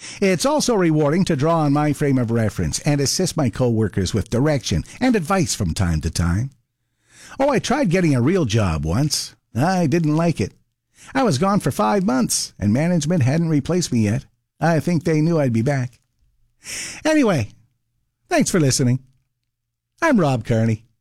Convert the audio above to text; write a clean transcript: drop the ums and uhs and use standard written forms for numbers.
It's also rewarding to draw on my frame of reference and assist my coworkers with direction and advice from time to time. Oh, I tried getting a real job once. I didn't like it. I was gone for 5 months, and management hadn't replaced me yet. I think they knew I'd be back. Anyway, thanks for listening. I'm Rob Kearney.